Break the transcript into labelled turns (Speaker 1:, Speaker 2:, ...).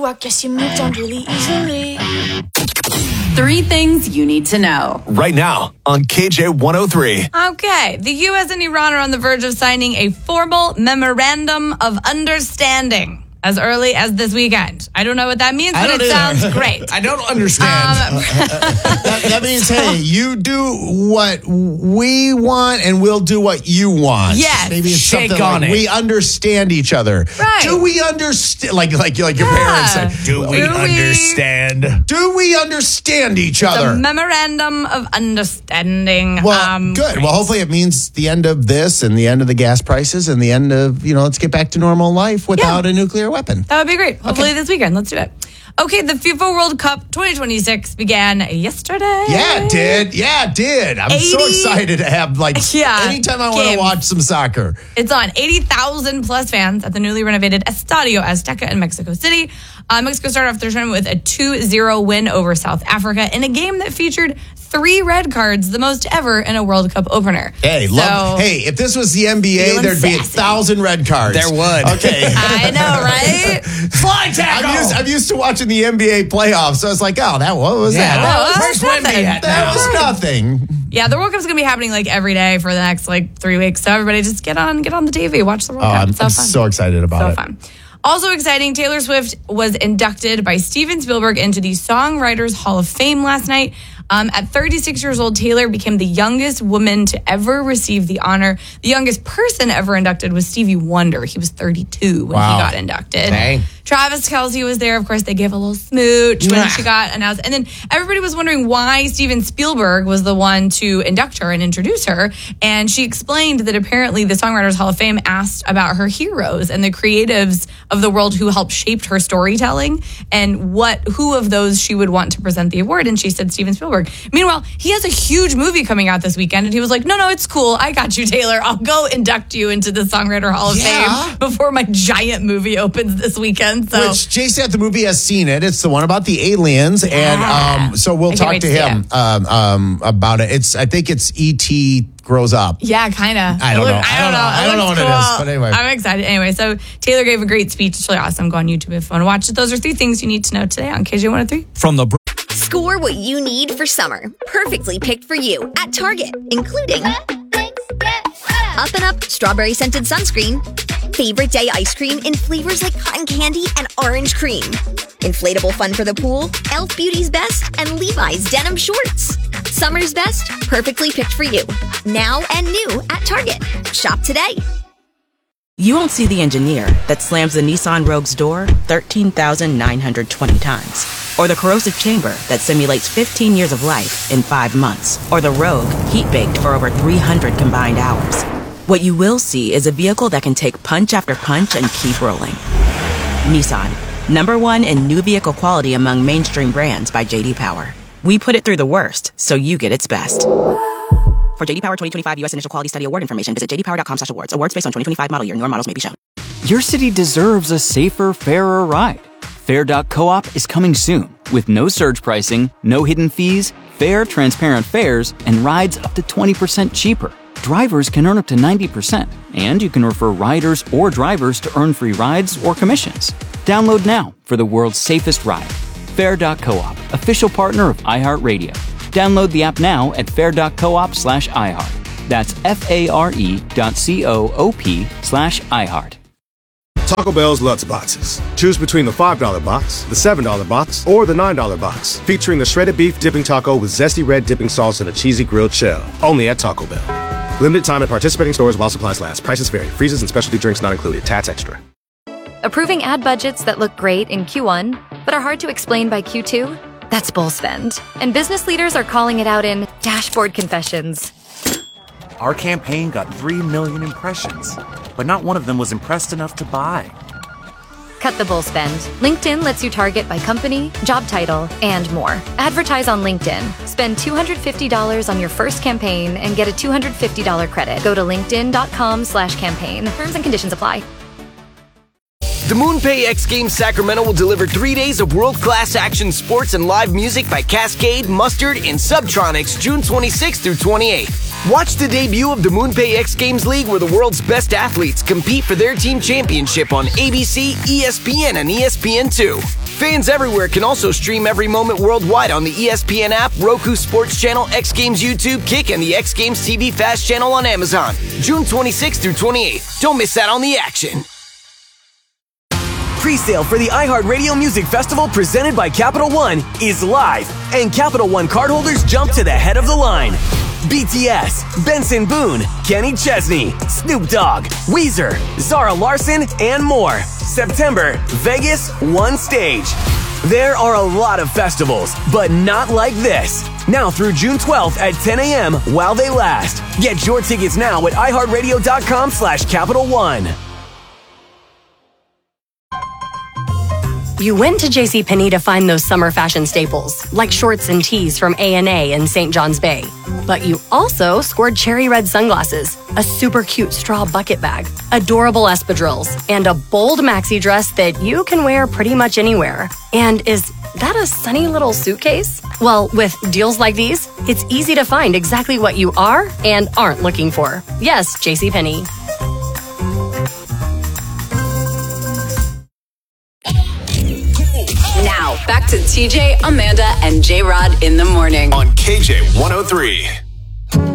Speaker 1: I guess you moved on really easily.
Speaker 2: 3 things you need to know.
Speaker 3: Right now on KJ 103.
Speaker 2: Okay, the U.S. and Iran are on the verge of signing a formal memorandum of understanding as early as this weekend. I don't know what that means, but it sounds great.
Speaker 4: I don't understand.
Speaker 5: That means, hey, you do what we want and we'll do what you want.
Speaker 2: Yes.
Speaker 5: Maybe it's
Speaker 4: Shake
Speaker 5: something
Speaker 4: on
Speaker 5: like
Speaker 4: it.
Speaker 5: we understand each other.
Speaker 2: Right.
Speaker 5: Do we understand? Like your parents said.
Speaker 4: Do we understand?
Speaker 5: Do we understand each
Speaker 2: The
Speaker 5: other?
Speaker 2: memorandum of understanding.
Speaker 5: Well, good. Well, hopefully it means the end of this and the end of the gas prices and the end of, let's get back to normal life without a nuclear weapon.
Speaker 2: That would be great. Hopefully this weekend. Let's do it. Okay, the FIFA World Cup 2026 began yesterday.
Speaker 5: Yeah, it did. I'm so excited to have, anytime I want to watch some soccer.
Speaker 2: It's on 80,000 plus fans at the newly renovated Estadio Azteca in Mexico City. Mexico started off their tournament with a 2-0 win over South Africa in a game that featured 3 red cards, the most ever in a World Cup opener.
Speaker 5: Hey, if this was the NBA, there's be 1,000 red cards.
Speaker 4: There would.
Speaker 5: Okay.
Speaker 2: I know, right?
Speaker 4: Fly tackle!
Speaker 5: I'm used to watching the NBA playoffs, so I was like, what was that?
Speaker 2: Well,
Speaker 4: Where's Wemby at
Speaker 5: That
Speaker 4: now?
Speaker 5: was nothing.
Speaker 2: Yeah, the World Cup's going to be happening every day for the next 3 weeks. So everybody just get on the TV, watch the World Cup.
Speaker 5: I'm
Speaker 2: So fun.
Speaker 5: so excited about it.
Speaker 2: Fun. Also exciting, Taylor Swift was inducted by Steven Spielberg into the Songwriters Hall of Fame last night. At 36 years old, Taylor became the youngest woman to ever receive the honor. The youngest person ever inducted was Stevie Wonder. He was 32 when he got inducted.
Speaker 4: Dang.
Speaker 2: Travis Kelce was there. Of course, they gave a little smooch when she got announced. And then everybody was wondering why Steven Spielberg was the one to induct her and introduce her. And she explained that apparently the Songwriters Hall of Fame asked about her heroes and the creatives of the world who helped shape her storytelling and who of those she would want to present the award. And she said Steven Spielberg. Meanwhile, he has a huge movie coming out this weekend. And he was like, no, it's cool. I got you, Taylor. I'll go induct you into the Songwriter Hall of Fame before my giant movie opens this weekend. So.
Speaker 5: Which Jason at the movie has seen it. It's the one about the aliens, and so we'll talk to him about it. I think it's E.T. grows up.
Speaker 2: Yeah, kind of.
Speaker 5: I don't know. I don't know what it is, but anyway.
Speaker 2: I'm excited. Anyway, so Taylor gave a great speech. It's really awesome. Go on YouTube if you want to watch it. Those are 3 things you need to know today on KJ 103.
Speaker 3: From the
Speaker 6: Score what you need for summer. Perfectly picked for you at Target, including Up and Up Strawberry Scented Sunscreen, Favorite Day Ice Cream in flavors like cotton candy and orange cream, Inflatable Fun for the Pool, Elf Beauty's Best, and Levi's Denim Shorts. Summer's best, perfectly picked for you. Now and new at Target. Shop today.
Speaker 7: You won't see the engineer that slams the Nissan Rogue's door 13,920 times. Or the corrosive chamber that simulates 15 years of life in 5 months. Or the Rogue heat-baked for over 300 combined hours. What you will see is a vehicle that can take punch after punch and keep rolling. Nissan, #1 in new vehicle quality among mainstream brands by J.D. Power. We put it through the worst, so you get its best. For J.D. Power 2025 U.S. Initial Quality Study Award information, visit jdpower.com/awards. Awards based on 2025 model year. Newer models may be shown.
Speaker 8: Your city deserves a safer, fairer ride. Fair.coop is coming soon with no surge pricing, no hidden fees, fair, transparent fares, and rides up to 20% cheaper. Drivers can earn up to 90%, and you can refer riders or drivers to earn free rides or commissions. Download now for the world's safest ride. Fair.coop, official partner of iHeartRadio. Download the app now at fair.coop/iHeart. That's FARE.coop/iHeart.
Speaker 9: Taco Bell's Lutz Boxes. Choose between the $5 box, the $7 box, or the $9 box. Featuring the shredded beef dipping taco with zesty red dipping sauce and a cheesy grilled shell. Only at Taco Bell. Limited time at participating stores while supplies last. Prices vary. Freezes and specialty drinks not included. Tax extra.
Speaker 10: Approving ad budgets that look great in Q1, but are hard to explain by Q2? That's bull spend. And business leaders are calling it out in dashboard confessions.
Speaker 11: Our campaign got 3 million impressions, but not one of them was impressed enough to buy.
Speaker 10: Cut the bull spend. LinkedIn lets you target by company, job title, and more. Advertise on LinkedIn. Spend $250 on your first campaign and get a $250 credit. Go to linkedin.com/campaign. Terms and conditions apply.
Speaker 12: The MoonPay X Games Sacramento will deliver 3 days of world-class action sports and live music by Cascade, Mustard, and Subtronics June 26th through 28th. Watch the debut of the MoonPay X Games League, where the world's best athletes compete for their team championship on ABC, ESPN, and ESPN2. Fans everywhere can also stream every moment worldwide on the ESPN app, Roku Sports Channel, X Games YouTube, Kick, and the X Games TV Fast channel on Amazon. June 26th through 28th. Don't miss out on the action.
Speaker 13: Pre-sale for the iHeartRadio Music Festival presented by Capital One is live, and Capital One cardholders jump to the head of the line. BTS, Benson Boone, Kenny Chesney, Snoop Dogg, Weezer, Zara Larsson, and more. September, Vegas, one stage. There are a lot of festivals, but not like this. Now through June 12th at 10 a.m. while they last. Get your tickets now at iHeartRadio.com/Capital One.
Speaker 14: You went to JCPenney to find those summer fashion staples, like shorts and tees from A&A in St. John's Bay. But you also scored cherry red sunglasses, a super cute straw bucket bag, adorable espadrilles, and a bold maxi dress that you can wear pretty much anywhere. And is that a sunny little suitcase? Well, with deals like these, it's easy to find exactly what you are and aren't looking for. Yes, JCPenney.
Speaker 15: Now, back to TJ, Amanda, and J-Rod in the morning.
Speaker 3: On KJ 103.